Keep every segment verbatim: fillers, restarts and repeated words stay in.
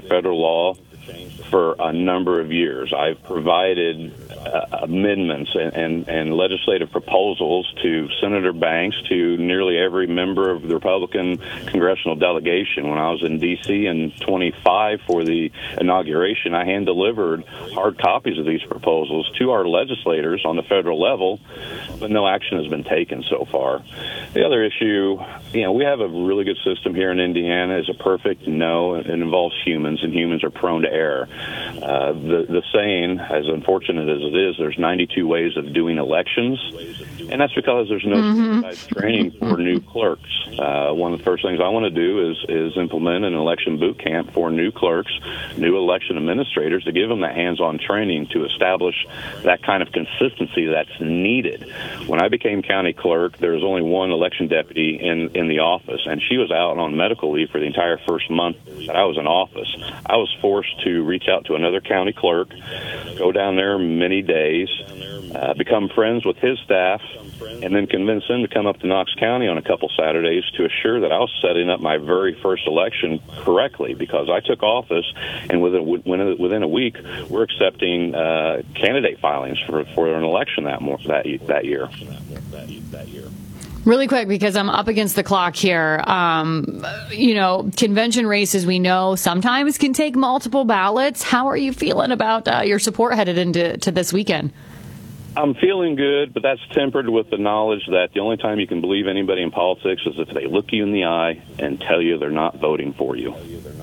federal law for a number of years. I've provided uh, amendments and, and, and legislative proposals to Senator Banks, to nearly every member of the Republican congressional delegation. When I was in D C in twenty-five for the inauguration, I hand-delivered hard copies of these proposals to our legislators on the federal level, but no action has been taken so far. The other issue, you know, we have a really good system here in Indiana. Is it perfect? No. It involves humans, and humans are prone to error. Uh, the, the saying, as unfortunate as it is, there's ninety-two ways of doing elections, and that's because there's no mm-hmm. training for new clerks. Uh, one of the first things I want to do is, is implement an election boot camp for new clerks, new election administrators, to give them that hands-on training to establish that kind of consistency that's needed. When I became county clerk, there was only one election deputy in, in the office, and she was out on medical leave for the entire first month that I was in office. I was forced to reach out to another county clerk, go down there many days, uh, become friends with his staff, and then convince them to come up to Knox County on a couple Saturdays to assure that I was setting up my very first election correctly, because I took office, and within, within a week, we're accepting uh, candidate filings for, for an election that, more, that, that year. Really quick, because I'm up against the clock here. Um, you know, convention races, we know, sometimes can take multiple ballots. How are you feeling about uh, your support headed into to this weekend? I'm feeling good, but that's tempered with the knowledge that the only time you can believe anybody in politics is if they look you in the eye and tell you they're not voting for you.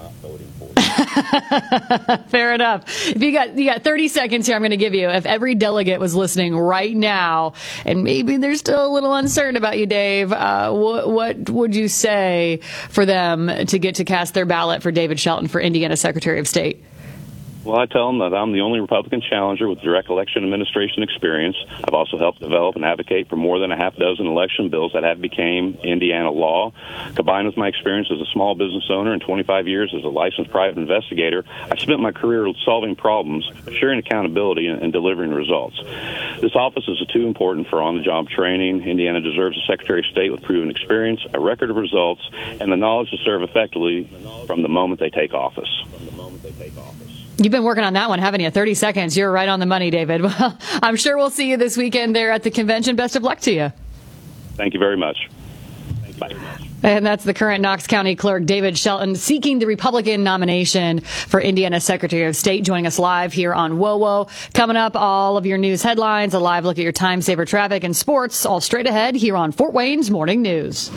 Fair enough. If you got you got thirty seconds here, I'm going to give you. If every delegate was listening right now, and maybe they're still a little uncertain about you, Dave, uh, what, what would you say for them to get to cast their ballot for David Shelton for Indiana Secretary of State? Well, I tell them that I'm the only Republican challenger with direct election administration experience. I've also helped develop and advocate for more than a half dozen election bills that have become Indiana law. Combined with my experience as a small business owner and twenty-five years as a licensed private investigator, I've spent my career solving problems, sharing accountability, and, and delivering results. This office is too important for on-the-job training. Indiana deserves a Secretary of State with proven experience, a record of results, and the knowledge to serve effectively from the moment they take office. You've been working on that one, haven't you? thirty seconds. You're right on the money, David. Well, I'm sure we'll see you this weekend there at the convention. Best of luck to you. Thank you very much. Bye. And that's the current Knox County Clerk, David Shelton, seeking the Republican nomination for Indiana Secretary of State, joining us live here on W O W O. Coming up, all of your news headlines, a live look at your time saver traffic and sports, all straight ahead here on Fort Wayne's Morning News.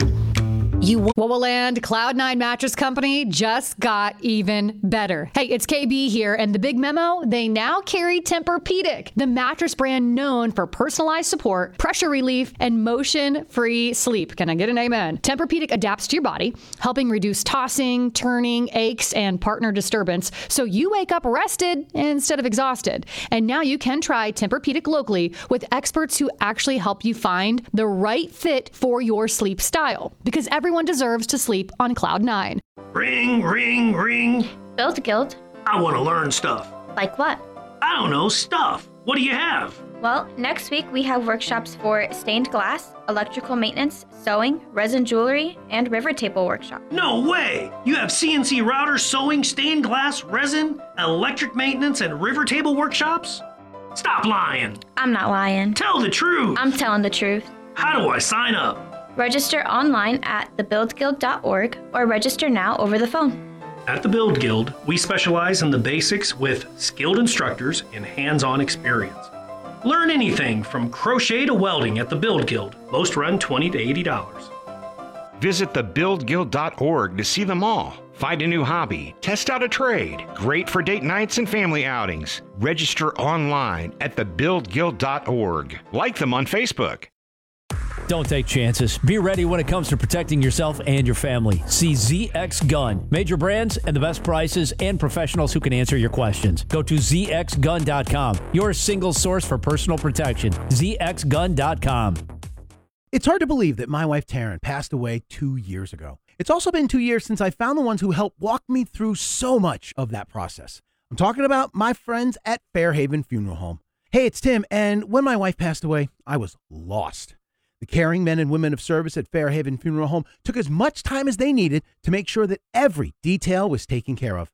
You W O W O Land, Cloud nine Mattress Company just got even better. Hey, it's K B here, and the big memo, they now carry Tempur-Pedic, the mattress brand known for personalized support, pressure relief, and motion-free sleep. Can I get an amen? Tempur-Pedic adapts to your body, helping reduce tossing, turning, aches, and partner disturbance, so you wake up rested instead of exhausted. And now you can try Tempur-Pedic locally with experts who actually help you find the right fit for your sleep style, because everyone deserves to sleep on Cloud nine. Ring, ring, ring. Build Guild. I want to learn stuff. Like what? I don't know, stuff. What do you have? Well, next week we have workshops for stained glass, electrical maintenance, sewing, resin jewelry, and river table workshop. No way! You have C N C router, sewing, stained glass, resin, electric maintenance, and river table workshops? Stop lying. I'm not lying. Tell the truth. I'm telling the truth. How do I sign up? Register online at the build guild dot org or register now over the phone. At the Build Guild, we specialize in the basics with skilled instructors and hands-on experience. Learn anything from crochet to welding at the Build Guild. Most run twenty to eighty dollars. Visit the build guild dot org to see them all. Find a new hobby, test out a trade. Great for date nights and family outings. Register online at the build guild dot org. Like them on Facebook. Don't take chances. Be ready when it comes to protecting yourself and your family. See Z X Gun. Major brands and the best prices and professionals who can answer your questions. Go to Z X gun dot com. Your single source for personal protection. Z X gun dot com. It's hard to believe that my wife Taryn passed away two years ago. It's also been two years since I found the ones who helped walk me through so much of that process. I'm talking about my friends at Fairhaven Funeral Home. Hey, it's Tim, and when my wife passed away, I was lost. The caring men and women of service at Fairhaven Funeral Home took as much time as they needed to make sure that every detail was taken care of.